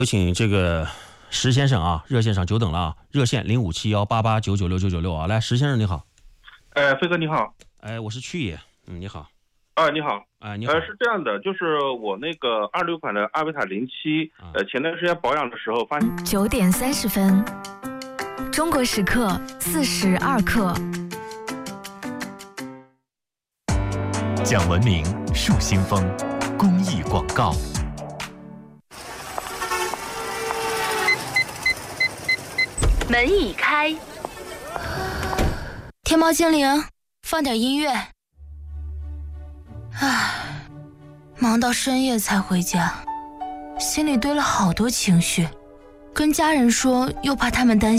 有请这个石先生啊，热线上久等了啊，热线057188996996啊，来，石先生你好。 飞哥你好。 我是曲爷，你好。 你好。 你好。 是这样的，就是我那个26款的阿维塔07，前段时间保养的时候发现。 9点30分，中国时刻42克。 讲文明树新风，公益广告。 门已开。天猫精灵，放点音乐。忙到深夜才回家，心里堆了好多情绪，跟家人说又怕他们担心。